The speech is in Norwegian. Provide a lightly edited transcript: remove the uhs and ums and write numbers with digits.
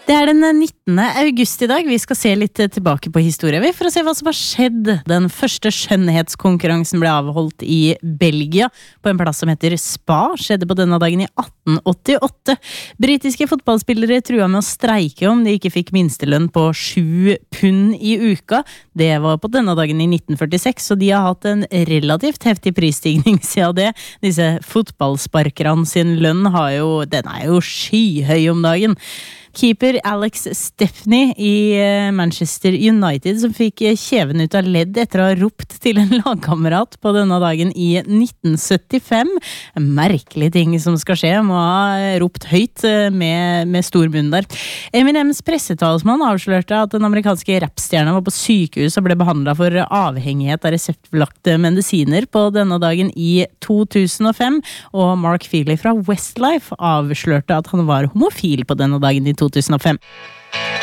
Det den 19. august I dag. Vi skal se litt tilbake på historie for å se hva som har skjedd. Den første skjønnhetskonkurransen ble avholdt I Belgia på en plass som heter Spa. Skjedde på denne dagen I 1888. Britiske fotballspillere trua med å streike om de ikke fikk minstelønn på 7 pund I uka. Det var på denne dagen I 1946, så de har hatt en relativt heftig prisstigning siden det. Disse fotballsparkerne sin lønn den jo skyhøy om dagen. Keeper Alex Stepney I Manchester United som fikk kjeven ut av ledd etter å ha ropt til en lagkamerat på denne dagen I 1975. En merkelig ting som skal skje, må ha ropt høyt med stor munn der. Eminems pressetalsmann avslørte at den amerikanske rapstjerna var på sykehus og ble behandlet for avhengighet av reseptbelagte medisiner på denne dagen I 2005, og Mark Feely fra Westlife avslørte at han var homofil på denne dagen I 2005.